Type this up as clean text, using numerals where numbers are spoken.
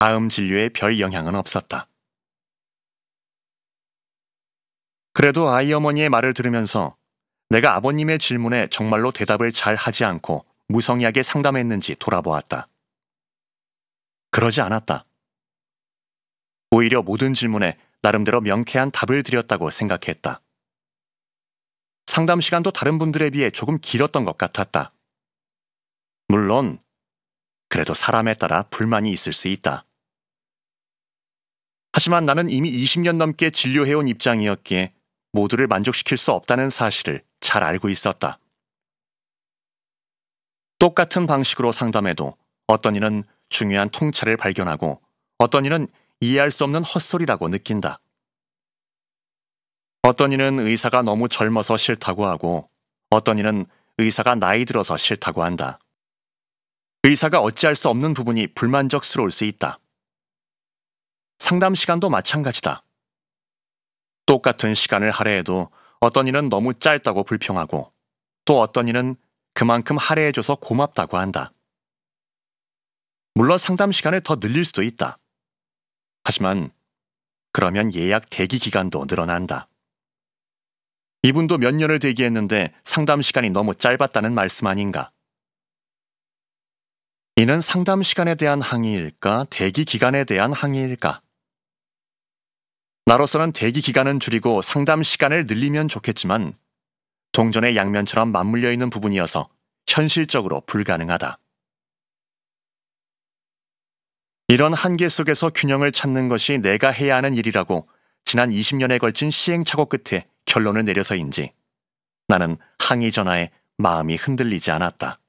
다음 진료에 별 영향은 없었다. 그래도 아이 어머니의 말을 들으면서 내가 아버님의 질문에 정말로 대답을 잘 하지 않고 무성의하게 상담했는지 돌아보았다. 그러지 않았다. 오히려 모든 질문에 나름대로 명쾌한 답을 드렸다고 생각했다. 상담 시간도 다른 분들에 비해 조금 길었던 것 같았다. 물론 그래도 사람에 따라 불만이 있을 수 있다. 하지만 나는 이미 20년 넘게 진료해온 입장이었기에 모두를 만족시킬 수 없다는 사실을 잘 알고 있었다. 똑같은 방식으로 상담해도 어떤 이는 중요한 통찰을 발견하고 어떤 이는 이해할 수 없는 헛소리라고 느낀다. 어떤 이는 의사가 너무 젊어서 싫다고 하고 어떤 이는 의사가 나이 들어서 싫다고 한다. 의사가 어찌할 수 없는 부분이 불만족스러울 수 있다. 상담 시간도 마찬가지다. 똑같은 시간을 할애해도 어떤 이는 너무 짧다고 불평하고 또 어떤 이는 그만큼 할애해줘서 고맙다고 한다. 물론 상담 시간을 더 늘릴 수도 있다. 하지만 그러면 예약 대기 기간도 늘어난다. 이분도 몇 년을 대기했는데 상담 시간이 너무 짧았다는 말씀 아닌가? 이는 상담 시간에 대한 항의일까? 대기 기간에 대한 항의일까? 나로서는 대기 기간은 줄이고 상담 시간을 늘리면 좋겠지만 동전의 양면처럼 맞물려 있는 부분이어서 현실적으로 불가능하다. 이런 한계 속에서 균형을 찾는 것이 내가 해야 하는 일이라고 지난 20년에 걸친 시행착오 끝에 결론을 내려서인지 나는 항의 전화에 마음이 흔들리지 않았다.